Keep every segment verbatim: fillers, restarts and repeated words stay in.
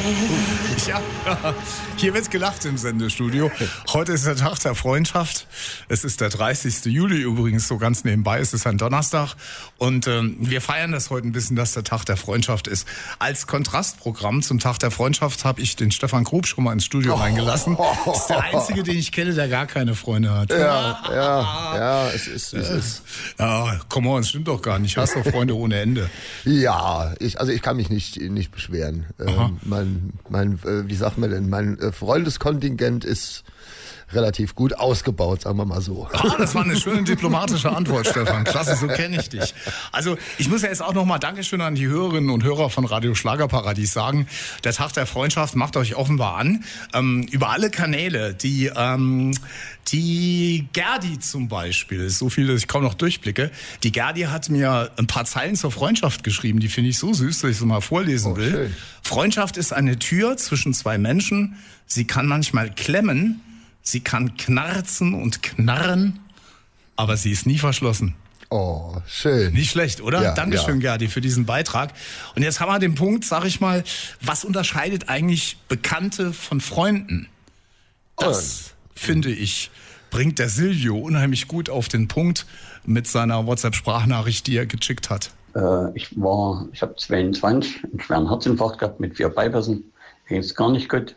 Ja, hier wird gelacht im Sendestudio. Heute ist der Tag der Freundschaft. Es ist der dreißigste Juli übrigens, so ganz nebenbei. Es ist ein Donnerstag und ähm, wir feiern das heute ein bisschen, dass der Tag der Freundschaft ist. Als Kontrastprogramm zum Tag der Freundschaft habe ich den Stefan Grub schon mal ins Studio reingelassen. Das ist der einzige, den ich kenne, der gar keine Freunde hat. Ja, ja, ja, es ist, es ist. Ja, komm on, das stimmt doch gar nicht. Hast doch Freunde ohne Ende. Ja, ich, also ich kann mich nicht, nicht beschweren. Ähm, mein, mein, äh, wie sagt man denn, mein äh, Freundeskontingent ist relativ gut ausgebaut, sagen wir mal so. Ah, das war eine schöne diplomatische Antwort, Stefan. Klasse, so kenne ich dich. Also ich muss ja jetzt auch nochmal Dankeschön an die Hörerinnen und Hörer von Radio Schlagerparadies sagen. Der Tag der Freundschaft macht euch offenbar an. Ähm, über alle Kanäle, die, ähm, die Gerdi zum Beispiel, so viel, dass ich kaum noch durchblicke. Die Gerdi hat mir ein paar Zeilen zur Freundschaft geschrieben. Die finde ich so süß, dass ich sie mal vorlesen Oh, will. schön. Freundschaft ist eine Tür zwischen zwei Menschen. Sie kann manchmal klemmen. Sie kann knarzen und knarren, aber sie ist nie verschlossen. Oh, schön. Nicht schlecht, oder? Ja, Dankeschön, ja. Gerdi, für diesen Beitrag. Und jetzt haben wir den Punkt, sag ich mal, was unterscheidet eigentlich Bekannte von Freunden? Das, Oh. finde ich, bringt der Silvio unheimlich gut auf den Punkt mit seiner WhatsApp-Sprachnachricht, die er geschickt hat. Äh, ich war, ich habe zweiundzwanzig, einen schweren Herzinfarkt gehabt mit vier Bypassen. Ging es gar nicht gut.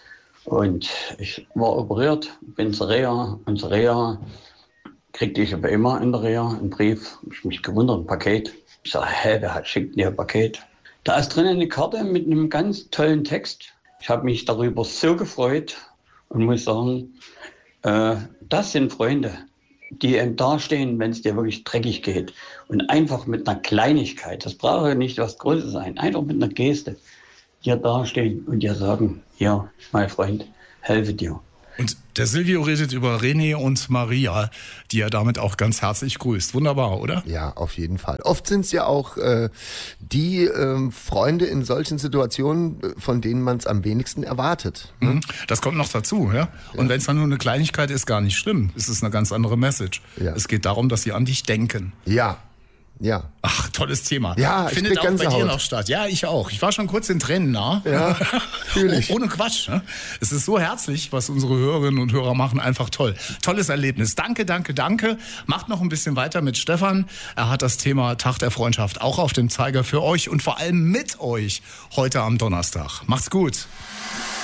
Und ich war operiert, bin zur Reha. Und zur Reha kriegte ich aber immer in der Reha einen Brief. Ich mich gewundert, ein Paket. Ich sage, hä, wer hat schickt mir ein Paket? Da ist drin eine Karte mit einem ganz tollen Text. Ich habe mich darüber so gefreut und muss sagen, äh, das sind Freunde, die einem dastehen, wenn es dir wirklich dreckig geht. Und einfach mit einer Kleinigkeit, das braucht ja nicht was Großes sein, einfach mit einer Geste, dir dastehen und dir sagen, ja, mein Freund, helfe dir. Und der Silvio redet über René und Maria, die er damit auch ganz herzlich grüßt. Wunderbar, oder? Ja, auf jeden Fall. Oft sind es ja auch äh, die ähm, Freunde in solchen Situationen, äh, von denen man es am wenigsten erwartet. Mhm. Das kommt noch dazu, ja. Und wenn es dann nur eine Kleinigkeit ist, gar nicht schlimm. Es ist eine ganz andere Message. Ja. Es geht darum, dass sie an dich denken. Ja, ja. Ach, tolles Thema. Ja, ich Findet krieg auch bei dir Gänsehaut. noch statt. Ja, ich auch. Ich war schon kurz in Tränen nah. Ja, fühl ich. Oh, ohne Quatsch. Ne? Es ist so herzlich, was unsere Hörerinnen und Hörer machen. Einfach toll. Tolles Erlebnis. Danke, danke, danke. Macht noch ein bisschen weiter mit Stefan. Er hat das Thema Tag der Freundschaft auch auf dem Zeiger für euch und vor allem mit euch heute am Donnerstag. Macht's gut.